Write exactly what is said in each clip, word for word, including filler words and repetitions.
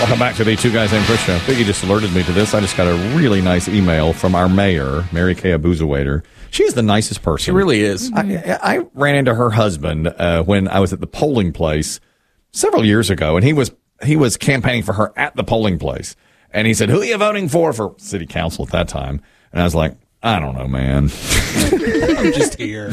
Welcome back to the Two Guys Named Chris Show. Biggie just alerted me to this. I just got a really nice email from our mayor, Mary Kay Abuzawader. She's the nicest person. She really is. I, I ran into her husband uh, when I was at the polling place several years ago, and he was he was campaigning for her at the polling place. And he said, "Who are you voting for for city council at that time?" And I was like, "I don't know, man." I'm just here.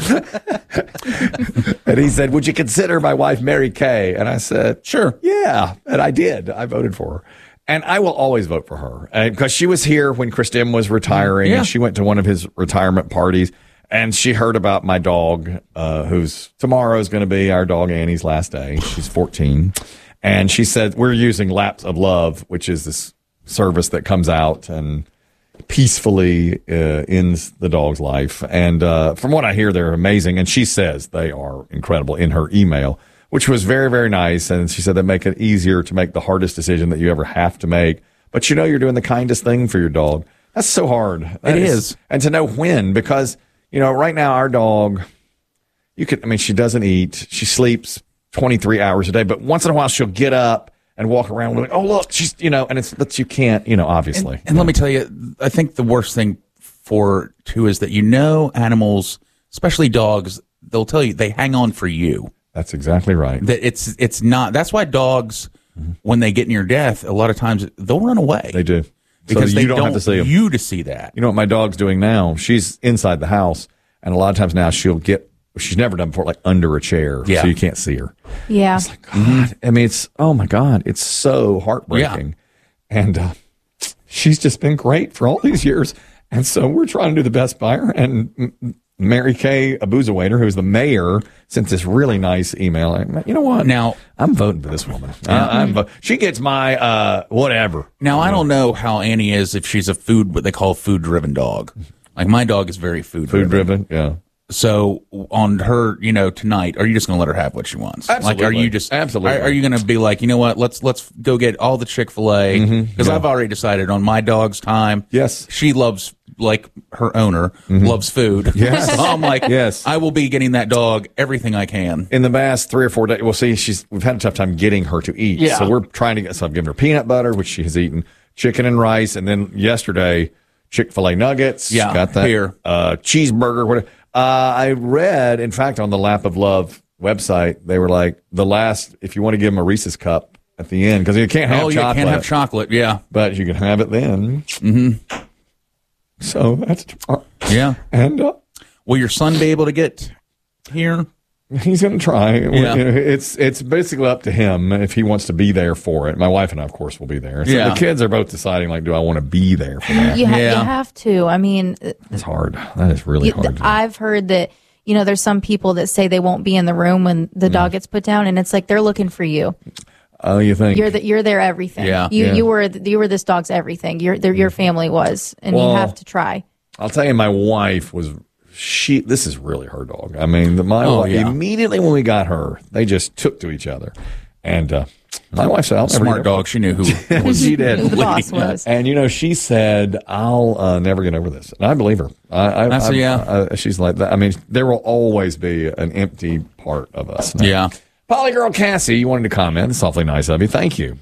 And he said, "Would you consider my wife Mary Kay?" And I said, "Sure, yeah." And I did. I voted for her. And I will always vote for her because she was here when Chris Dim was retiring, yeah. and she went to one of his retirement parties, and she heard about my dog, uh, who's tomorrow is going to be our dog Annie's last day. She's fourteen. And she said, we're using Laps of Love, which is this service that comes out and peacefully uh, ends the dog's life. And uh, from what I hear, they're amazing. And she says they are incredible in her email, which was very, very nice. And she said they make it easier to make the hardest decision that you ever have to make. But you know, you're doing the kindest thing for your dog. That's so hard. That it is. is. And to know when, because, you know, right now our dog, you could, I mean, she doesn't eat. She sleeps twenty-three hours a day, but once in a while she'll get up and walk around like, oh, look, she's, you know, and it's, but you can't, you know, obviously. And, and let me tell you, I think the worst thing for too is that, you know, animals, especially dogs, they'll tell you they hang on for you. That's exactly right. That it's, it's not, that's why dogs, mm-hmm. when they get near death, a lot of times they'll run away. They do. Because so they you don't, don't have to see them. you to see that. You know what my dog's doing now? She's inside the house, and a lot of times now she'll get, she's never done before, like under a chair, yeah. so you can't see her. Yeah. It's like, God, mm-hmm. I mean, it's, oh my God, it's so heartbreaking. Yeah. And uh, she's just been great for all these years. And so we're trying to do the best by her. And M- Mary Kay Abuzawader, who's the mayor, sent this really nice email. Like, you know what? Now, I'm voting for this woman. I, I'm vo- she gets my uh, whatever. Now, I don't know how Annie is if she's a food, what they call a food-driven dog. Like, my dog is very food-driven. Food-driven, yeah. So on her, you know, tonight, are you just going to let her have what she wants? Absolutely. Like, are you just absolutely? Are, are you going to be like, you know what? Let's let's go get all the Chick-fil-A because mm-hmm. yeah. I've already decided on my dog's time. Yes, she loves, like her owner mm-hmm. loves food. Yes, so I'm like, yes, I will be getting that dog everything I can in the past three or four days. Well, see, she's we've had a tough time getting her to eat. Yeah. So we're trying to get. So I've given her peanut butter, which she has eaten, chicken and rice, and then yesterday Chick-fil-A nuggets. Yeah, got that here. Uh, cheeseburger. Whatever. Uh, I read, in fact, on the Lap of Love website, they were like, the last, if you want to give them a Reese's cup at the end, because you can't have oh, chocolate. you can't have chocolate, yeah. But you can have it then. Mm-hmm. So that's tomorrow. Yeah. And uh, will your son be able to get here? He's going to try. Yeah. It's it's basically up to him if he wants to be there for it. My wife and I, of course, will be there. So yeah. the kids are both deciding, like, do I want to be there for that? You, ha- yeah. you have to. I mean, it's hard. That is really you, hard. I've heard that, you know, there's some people that say they won't be in the room when the mm. dog gets put down, and it's like they're looking for you. Oh, you think you're the, you're their everything? Yeah. You yeah. you were you were this dog's everything. Your your family was, and well, you have to try. I'll tell you, my wife was. She, this is really her dog. I mean, the, my oh, wife, yeah. immediately when we got her, they just took to each other. And uh, my wife said, I'll never smart dog. She knew who was she did. Who the boss was. And, you know, she said, I'll uh, never get over this. And I believe her. I, I, That's, I, yeah. I, she's like that. I mean, there will always be an empty part of us. Now, yeah. Polygirl Cassie, you wanted to comment. It's awfully nice of you. Thank you.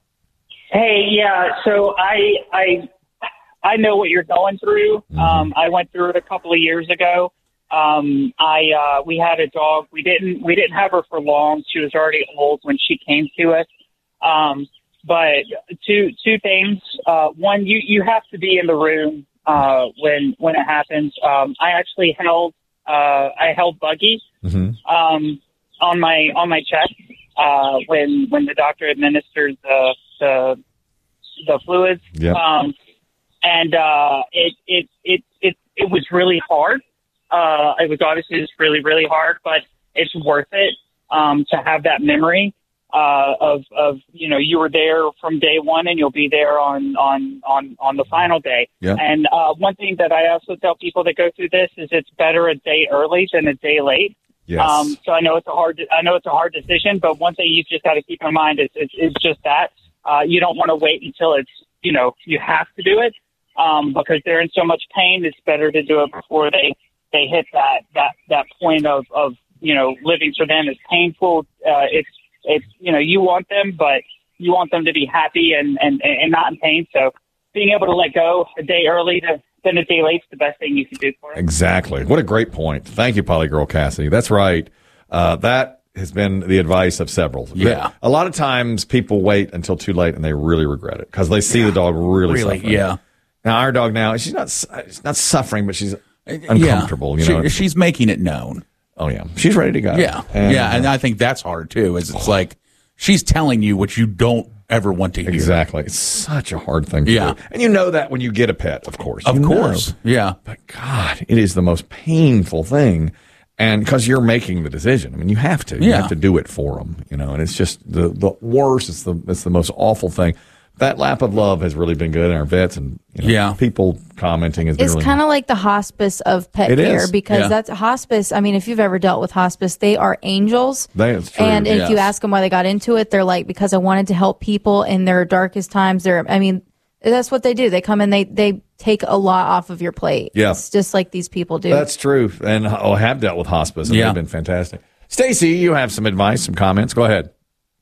Hey, yeah. So I, I, I know what you're going through. Mm-hmm. Um, I went through it a couple of years ago. Um, I, uh, we had a dog. We didn't, we didn't have her for long. She was already old when she came to us. Um, but two, two things. Uh, one, you, you have to be in the room, uh, when, when it happens. Um, I actually held, uh, I held Buggy, mm-hmm. um, on my, on my chest, uh, when, when the doctor administered the, the, the fluids. Yep. Um, and, uh, it, it, it, it, it was really hard. Uh, it was obviously just really, really hard, but it's worth it, um, to have that memory, uh, of, of, you know, you were there from day one and you'll be there on, on, on, on the final day. Yeah. And, uh, one thing that I also tell people that go through this is it's better a day early than a day late. Yes. Um, so I know it's a hard, I know it's a hard decision, but one thing you just got to keep in mind is, is, is just that, uh, you don't want to wait until it's, you know, you have to do it, um, because they're in so much pain. It's better to do it before they, they hit that, that, that point of, of, you know, living for them is painful. Uh, it's, it's, you know, you want them, but you want them to be happy and, and, and not in pain. So being able to let go a day early to, than a day late is the best thing you can do for them. Exactly. What a great point. Thank you, Polygirl Cassidy. That's right. Uh, that has been the advice of several. Yeah. A lot of times people wait until too late and they really regret it because they see yeah. the dog really, really suffering. Yeah. Now, our dog now, she's not she's not suffering, but she's uncomfortable. Yeah. You know, she, she's making it known. Oh, yeah. She's ready to go. Yeah. And, yeah. And I think that's hard, too, is it's oh. like she's telling you what you don't ever want to hear. Exactly. It's such a hard thing to yeah. do. And you know that when you get a pet, of course. Of you course. Know. Yeah. But, God, it is the most painful thing. And because you're making the decision. I mean, you have to. You yeah. have to do it for them, you know, and it's just the, the worst. It's the, it's the most awful thing. That lap of love has really been good in our vets and you know, yeah. people commenting has been It's really kind of like the hospice of pet it care is. because yeah. that's hospice. I mean, if you've ever dealt with hospice, they are angels. That's true. And yes. if you ask them why they got into it, they're like, because I wanted to help people in their darkest times. They're, I mean, that's what they do. They come and they, they take a lot off of your plate. Yeah. It's just like these people do. That's true. And I have dealt with hospice and yeah. they've been fantastic. Stacy, you have some advice, some comments. Go ahead.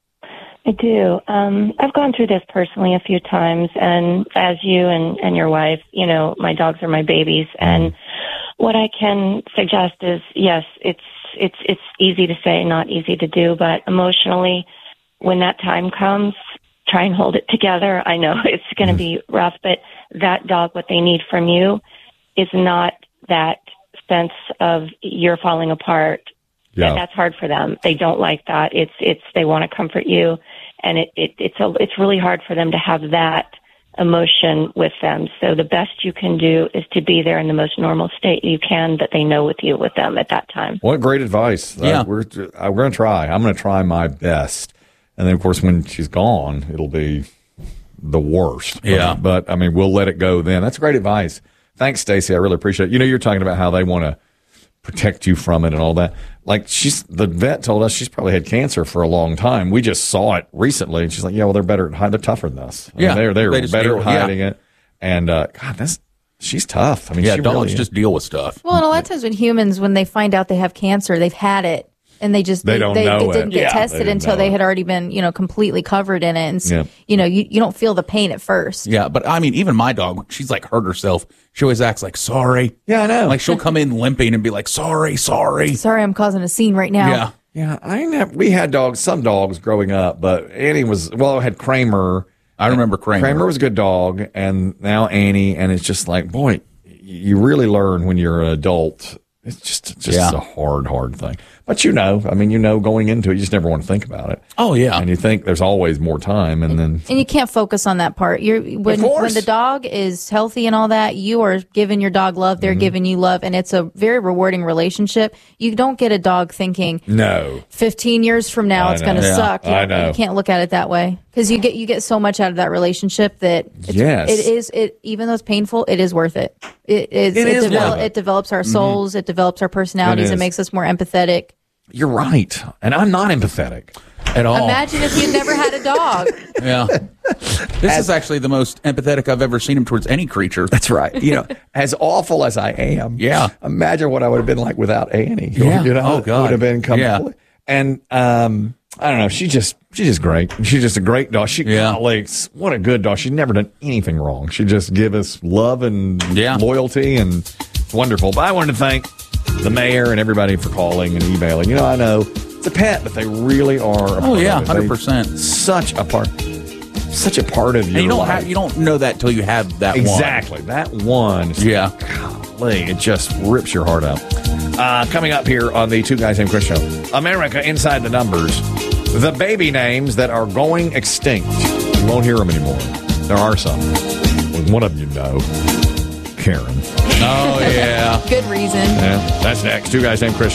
I do. Um, I've gone through this personally a few times, and as you and, and your wife, you know, my dogs are my babies, and what I can suggest is, yes, it's it's it's easy to say, not easy to do, but emotionally, when that time comes, try and hold it together. I know it's going to be rough, but that dog, what they need from you is not that sense of you're falling apart. Yeah. That, that's hard for them. They don't like that. It's it's they want to comfort you, and it, it it's a it's really hard for them to have that emotion with them. So the best you can do is to be there in the most normal state you can that they know with you with them at that time. What great advice. Yeah. Uh, we're uh, we're going to try. I'm going to try my best. And then, of course, when she's gone, it'll be the worst. Yeah. But, but I mean, we'll let it go then. That's great advice. Thanks, Stacy. I really appreciate it. You know, you're talking about how they want to protect you from it and all that. Like, she's the vet told us she's probably had cancer for a long time. We just saw it recently. And she's like, yeah, well, they're better at hiding. They're tougher than us. I mean, Yeah. they're, they're They just better deal- at hiding yeah. it. And, uh, God, that's, she's tough. I mean, Yeah, she dogs really just deal with stuff. Well, and a lot of times when humans, when they find out they have cancer, they've had it. And they just They they, don't they, know it didn't it. get Yeah, they tested didn't until know they it. had already been, you know, completely covered in it. And, s- Yeah. you know, you, you don't feel the pain at first. Yeah, but I mean, even my dog, she's like hurt herself. She always acts like sorry. Yeah, I know. Like she'll come in limping and be like, sorry, sorry. Sorry, I'm causing a scene right now. Yeah. Yeah, I never, we had dogs, some dogs growing up, but Annie was, well, I had Kramer. I remember Kramer. Kramer was a good dog, and now Annie, and it's just like, boy, you really learn when you're an adult. It's just, just Yeah. a hard, hard thing. But you know, I mean, you know, going into it, you just never want to think about it. Oh, yeah. And you think there's always more time, and then And you can't focus on that part. You're when course. when the dog is healthy and all that, you are giving your dog love. They're Mm-hmm. giving you love, and it's a very rewarding relationship. You don't get a dog thinking no. fifteen years from now I it's know. going to Yeah, suck. You, I know. you can't look at it that way because you get you get so much out of that relationship that it's, Yes. it is it even though it's painful, it is worth it. It is. It It, is devel- worth it. it develops our souls. It develops our personalities. It It, is. makes us more empathetic. You're right. And I'm not empathetic. At all. Imagine if you never had a dog. Yeah. This is actually the most empathetic I've ever seen him towards any creature. That's right. You know, as awful as I am, Yeah. imagine what I would have been like without Annie. Yeah. You know, Oh, it God. would have been Yeah. complete. And um, I don't know. She just she's just great. She's just a great dog. She Yeah. golly, what a good dog. She's never done anything wrong. She just give us love and Yeah. loyalty, and it's wonderful. But I wanted to thank the mayor and everybody for calling and emailing. You know, I know it's a pet, but they really are. A Oh, part yeah, of it. one hundred They- percent. Such a part. Such a part of your And you don't life. have, you don't know that till you have that Exactly. That one. one. Yeah. Golly, it just rips your heart out. Uh, coming up here on the Two Guys Named Chris show, America Inside the Numbers, the baby names that are going extinct. You won't hear them anymore. There are some. One of them you know, Karen. Oh, yeah. Good reason. Yeah, that's next. Two Guys Named Chris.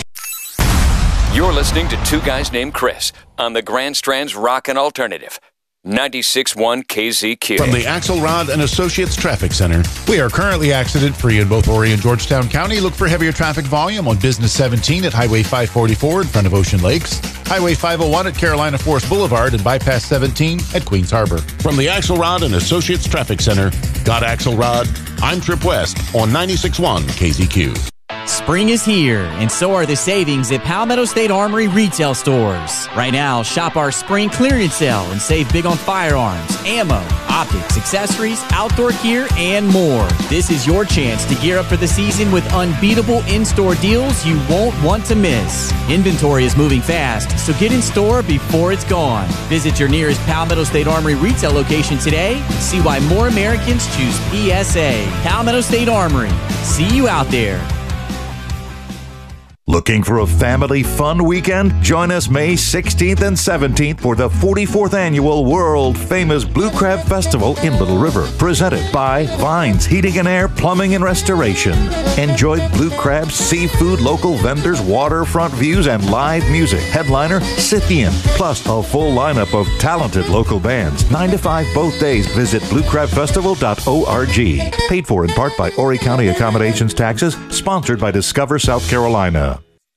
You're listening to Two Guys Named Chris on the Grand Strand's Rockin' Alternative, ninety-six point one K Z Q. From the Axelrod and Associates Traffic Center, we are currently accident-free in both Horry and Georgetown County. Look for heavier traffic volume on Business seventeen at Highway five forty-four in front of Ocean Lakes, Highway five oh one at Carolina Forest Boulevard, and Bypass seventeen at Queens Harbor. From the Axelrod and Associates Traffic Center, got Axelrod? I'm Trip West on ninety-six point one K Z Q. Spring is here, and so are the savings at Palmetto State Armory retail stores. Right now, shop our spring clearance sale and save big on firearms, ammo, optics, accessories, outdoor gear, and more. This is your chance to gear up for the season with unbeatable in-store deals you won't want to miss. Inventory is moving fast, so get in store before it's gone. Visit your nearest Palmetto State Armory retail location today and see why more Americans choose P S A. Palmetto State Armory. See you out there. Looking for a family fun weekend? Join us May sixteenth and seventeenth for the forty-fourth Annual World Famous Blue Crab Festival in Little River, presented by Vines Heating and Air Plumbing and Restoration. Enjoy blue crab, seafood, local vendors, waterfront views, and live music. Headliner Scythian, plus a full lineup of talented local bands. nine to five both days. Visit blue crab festival dot org. Paid for in part by Horry County Accommodations Taxes, sponsored by Discover South Carolina.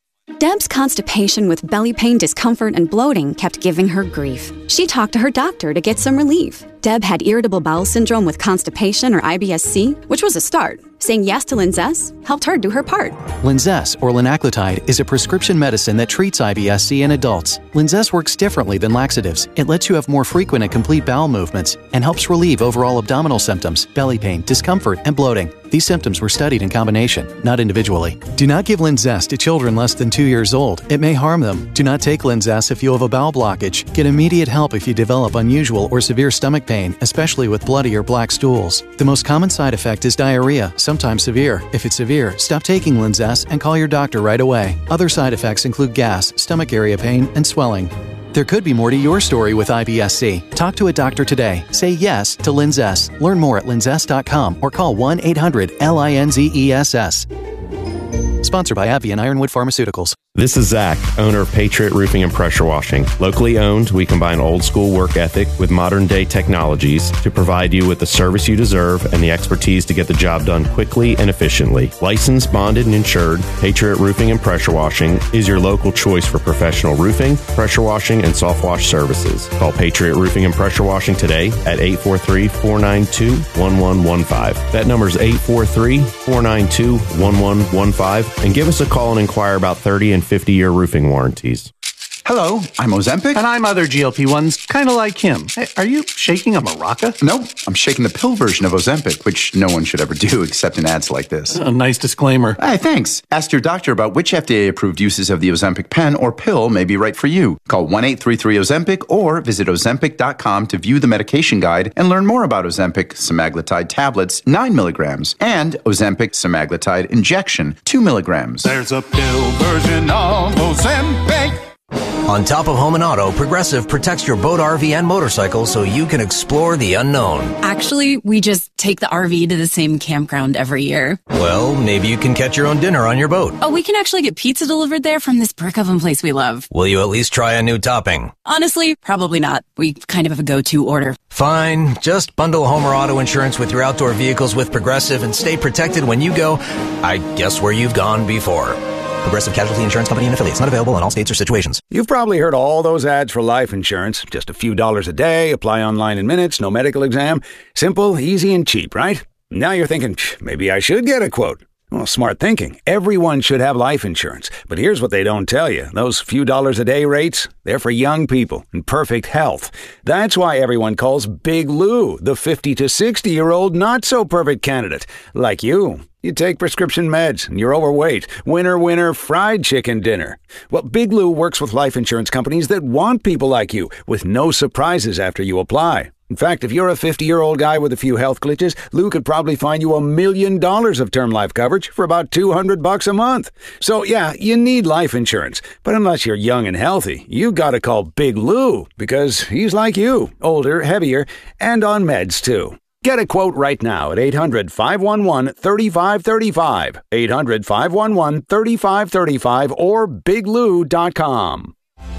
Deb's constipation with belly pain, discomfort, and bloating kept giving her grief. She talked to her doctor to get some relief. Deb had irritable bowel syndrome with constipation, or I B S C, which was a start. Saying yes to Linzess helped her do her part. Linzess, or linaclotide, is a prescription medicine that treats I B S C in adults. Linzess works differently than laxatives. It lets you have more frequent and complete bowel movements and helps relieve overall abdominal symptoms, belly pain, discomfort, and bloating. These symptoms were studied in combination, not individually. Do not give Linzess to children less than two years old. It may harm them. Do not take Linzess if you have a bowel blockage. Get immediate help if you develop unusual or severe stomach pain, especially with bloody or black stools. The most common side effect is diarrhea, sometimes severe. If it's severe, stop taking Linzess and call your doctor right away. Other side effects include gas, stomach area pain, and swelling. There could be more to your story with I B S C. Talk to a doctor today. Say yes to Linzess. Learn more at linzess dot com or call one eight hundred L I N Z E S S. Sponsored by AbbVie and Ironwood Pharmaceuticals. This is Zach, owner of Patriot Roofing and Pressure Washing. Locally owned, we combine old school work ethic with modern day technologies to provide you with the service you deserve and the expertise to get the job done quickly and efficiently. Licensed, bonded, and insured, Patriot Roofing and Pressure Washing is your local choice for professional roofing, pressure washing, and soft wash services. Call Patriot Roofing and Pressure Washing today at eight four three, four nine two, one one one five. That number is eight four three, four nine two, one one one five, and give us a call and inquire about thirty and fifty-year roofing warranties. Hello, I'm Ozempic. And I'm other G L P ones, kind of like him. Hey, are you shaking a maraca? No, I'm shaking the pill version of Ozempic, which no one should ever do except in ads like this. A nice disclaimer. Hey, thanks. Ask your doctor about which F D A-approved uses of the Ozempic pen or pill may be right for you. Call one eight three three Ozempic or visit ozempic dot com to view the medication guide and learn more about Ozempic semaglutide tablets, nine milligrams, and Ozempic semaglutide injection, two milligrams. There's a pill version of Ozempic. On top of home and auto, Progressive protects your boat, R V, and motorcycle so you can explore the unknown. Actually, we just take the R V to the same campground every year. Well, maybe you can catch your own dinner on your boat. Oh, we can actually get pizza delivered there from this brick oven place we love. Will you at least try a new topping? Honestly, probably not. We kind of have a go-to order. Fine. Just bundle home or auto insurance with your outdoor vehicles with Progressive and stay protected when you go, I guess, where you've gone before. Progressive Casualty Insurance Company and affiliates. Not available in all states or situations. You've probably heard all those ads for life insurance. Just a few dollars a day, apply online in minutes, no medical exam. Simple, easy, and cheap, right? Now you're thinking, maybe I should get a quote. Well, smart thinking. Everyone should have life insurance. But here's what they don't tell you. Those few dollars a day rates, they're for young people in perfect health. That's why everyone calls Big Lou the fifty to sixty-year-old not-so-perfect candidate. Like you. You take prescription meds, and you're overweight. Winner, winner, fried chicken dinner. Well, Big Lou works with life insurance companies that want people like you, with no surprises after you apply. In fact, if you're a fifty-year-old guy with a few health glitches, Lou could probably find you a million dollars of term life coverage for about two hundred bucks a month. So, yeah, you need life insurance. But unless you're young and healthy, you gotta call Big Lou, because he's like you, older, heavier, and on meds, too. Get a quote right now at eight hundred, five one one, three five three five, eight hundred, five one one, three five three five, or big lou dot com.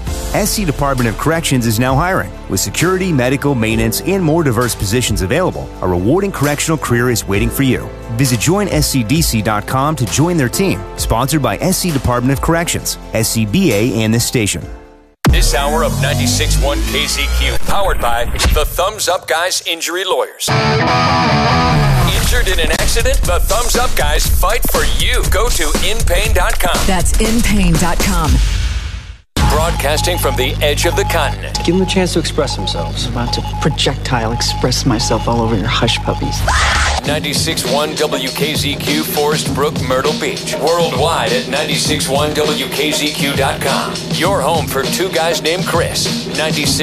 S C Department of Corrections is now hiring. With security, medical, maintenance, and more diverse positions available, a rewarding correctional career is waiting for you. Visit join S C D C dot com to join their team. Sponsored by S C Department of Corrections, S C B A, and this station. This hour of ninety-six point one K Z Q, powered by the Thumbs Up Guys Injury Lawyers. Injured in an accident? The Thumbs Up guys fight for you. Go to in pain dot com. That's in pain dot com. Broadcasting from the edge of the continent. Give them a chance to express themselves. I'm about to projectile express myself all over your hush puppies. ninety-six point one W K Z Q, Forest Brook, Myrtle Beach. Worldwide at ninety-six point one W K Z Q dot com. Your home for Two Guys Named Chris. ninety-six